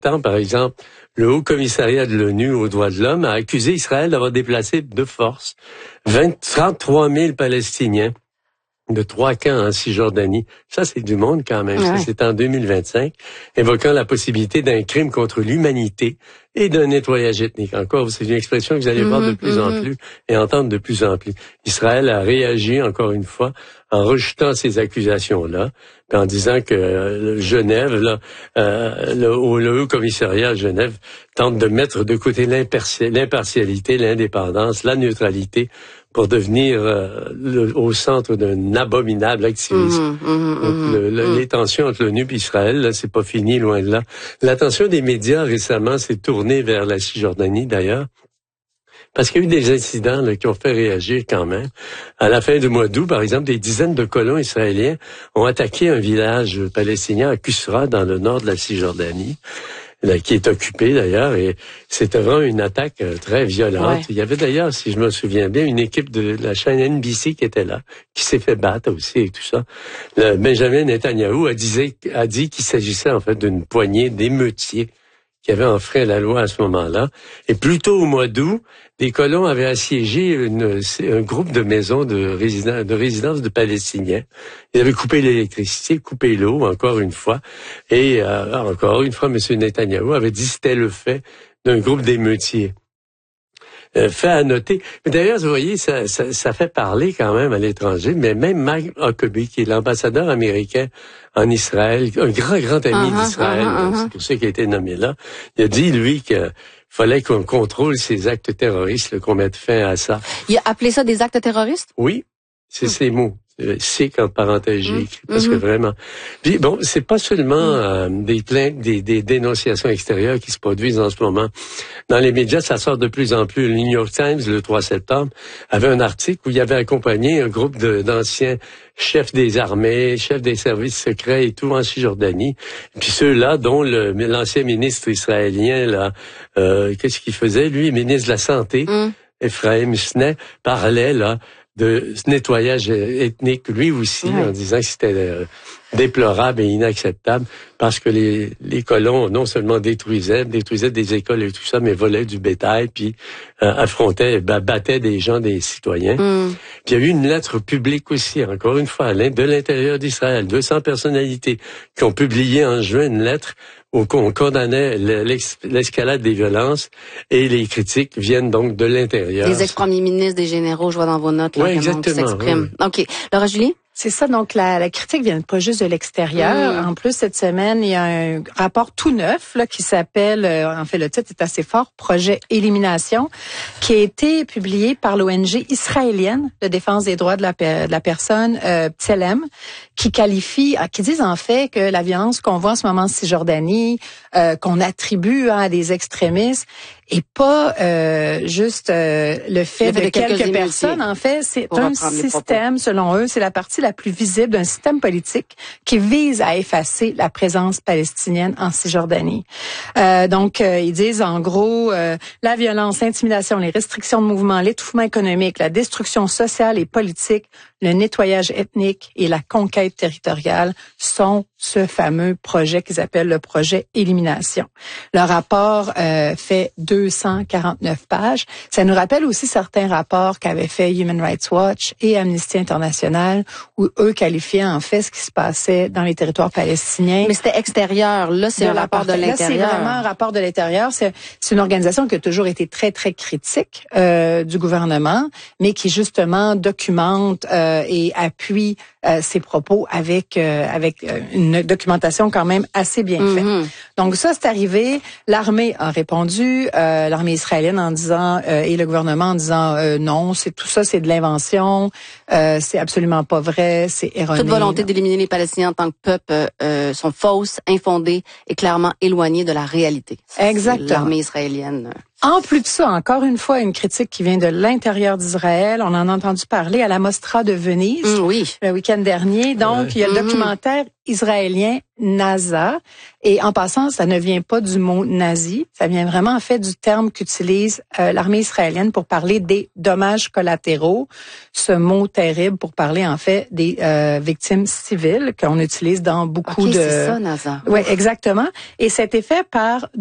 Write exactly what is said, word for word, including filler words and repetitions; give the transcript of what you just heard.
temps, par exemple, le Haut Commissariat de l'ONU aux droits de l'homme a accusé Israël d'avoir déplacé de force trente-trois mille Palestiniens de trois camps en Cisjordanie. Ça, c'est du monde quand même. Ouais. Ça, c'est en deux mille vingt-cinq, évoquant la possibilité d'un crime contre l'humanité et d'un nettoyage ethnique. Encore, c'est une expression que vous allez mm-hmm, voir de plus mm-hmm. en plus et entendre de plus en plus. Israël a réagi, encore une fois, en rejetant ces accusations-là, en disant que euh, Genève, là, euh, le, le Haut Commissariat à Genève, tente de mettre de côté l'impartialité, l'indépendance, la neutralité, pour devenir euh, le, au centre d'un abominable activisme. Mmh, mmh, Donc, le, le, mmh. Les tensions entre l'ONU et Israël, là, c'est pas fini, loin de là. L'attention des médias récemment s'est tournée vers la Cisjordanie, d'ailleurs, parce qu'il y a eu des incidents là, qui ont fait réagir quand même. À la fin du mois d'août, par exemple, des dizaines de colons israéliens ont attaqué un village palestinien à Kusra, dans le nord de la Cisjordanie, là, qui est occupé d'ailleurs, et c'était vraiment une attaque euh, très violente. Ouais. Il y avait d'ailleurs, si je me souviens bien, une équipe de la chaîne N B C qui était là, qui s'est fait battre aussi et tout ça. Le Benjamin Netanyahou a, disait, a dit qu'il s'agissait en fait d'une poignée d'émeutiers qui avaient enfreint la loi à ce moment-là. Et plus tôt au mois d'août, des colons avaient assiégé une, un groupe de maisons de, résidence, de résidences de Palestiniens. Ils avaient coupé l'électricité, coupé l'eau, encore une fois. Et euh, encore une fois, M. Netanyahou avait dit que c'était le fait d'un groupe d'émeutiers. Euh, fait à noter. Mais d'ailleurs, vous voyez, ça, ça, ça fait parler quand même à l'étranger, mais même Mike Huckabee, qui est l'ambassadeur américain en Israël, un grand, grand ami uh-huh, d'Israël, uh-huh, uh-huh. c'est pour ça qu'il a été nommé là, il a dit, lui, qu'il fallait qu'on contrôle ces actes terroristes, là, qu'on mette fin à ça. Il a appelé ça des actes terroristes? Oui, c'est ces mmh. mots. C'est qu'en parenthèse j'ai écrit, parce que vraiment... Puis bon, c'est pas seulement euh, des plaintes, des, des dénonciations extérieures qui se produisent en ce moment. Dans les médias, ça sort de plus en plus. Le New York Times, le trois septembre, avait un article où il avait accompagné un groupe de, d'anciens chefs des armées, chefs des services secrets et tout en Cisjordanie. Et puis ceux-là, dont le, l'ancien ministre israélien, là, euh, qu'est-ce qu'il faisait, lui, ministre de la Santé, mm. Ephraim Sneh, parlait, là, de ce nettoyage ethnique, lui aussi, ouais. en disant que c'était euh, déplorable et inacceptable, parce que les, les colons non seulement détruisaient, détruisaient des écoles et tout ça, mais volaient du bétail, puis euh, affrontaient, battaient des gens, des citoyens. Mm. Puis il y a eu une lettre publique aussi, encore une fois, de l'intérieur d'Israël, deux cents personnalités qui ont publié en juin une lettre où on condamnait l'escalade des violences, et les critiques viennent donc de l'intérieur. Des ex-premiers ministres, des généraux, je vois dans vos notes, là, oui, comment ils s'expriment. Oui. OK. Laura Julie? C'est ça, donc la, la critique vient pas juste de l'extérieur. Mmh. En plus, cette semaine, il y a un rapport tout neuf là, qui s'appelle, euh, en fait, le titre est assez fort, Projet Élimination, qui a été publié par l'O N G israélienne de défense des droits de la, de la personne, euh, Tselem, qui qualifie, qui disent en fait que la violence qu'on voit en ce moment en Cisjordanie, euh, qu'on attribue hein, à des extrémistes, et pas euh, juste euh, le fait le de, de quelques, quelques personnes. En fait, c'est un système, selon eux, c'est la partie la plus visible d'un système politique qui vise à effacer la présence palestinienne en Cisjordanie. Euh, donc, euh, ils disent en gros, euh, la violence, l'intimidation, les restrictions de mouvement, l'étouffement économique, la destruction sociale et politique, le nettoyage ethnique et la conquête territoriale sont ce fameux projet qu'ils appellent le projet Élimination. Le rapport euh, fait deux cent quarante-neuf pages. Ça nous rappelle aussi certains rapports qu'avaient fait Human Rights Watch et Amnesty International, où eux qualifiaient en fait ce qui se passait dans les territoires palestiniens. Mais c'était extérieur. Là, c'est un rapport de l'intérieur. Là, c'est vraiment un rapport de l'intérieur. C'est, c'est une organisation qui a toujours été très, très critique euh, du gouvernement, mais qui justement documente euh, et appuie euh, ses propos avec euh, avec une documentation quand même assez bien faite. Mm-hmm. Donc ça, c'est arrivé. L'armée a répondu, euh, l'armée israélienne en disant euh, et le gouvernement en disant euh, non, c'est tout ça, c'est de l'invention, euh, c'est absolument pas vrai, c'est erroné. Toute volonté d'éliminer les Palestiniens en tant que peuple euh, sont fausses, infondées et clairement éloignées de la réalité. Exactement. C'est l'armée israélienne. En plus de ça, encore une fois, une critique qui vient de l'intérieur d'Israël. On en a entendu parler à la Mostra de Venise mmh, oui. le week-end dernier. Donc, ouais. il y a le documentaire israélien NASA. Et en passant, ça ne vient pas du mot nazi. Ça vient vraiment, en fait, du terme qu'utilise euh, l'armée israélienne pour parler des dommages collatéraux. Ce mot terrible pour parler, en fait, des euh, victimes civiles qu'on utilise dans beaucoup okay, de... c'est ça, NASA. Oui, exactement. Et c'était fait par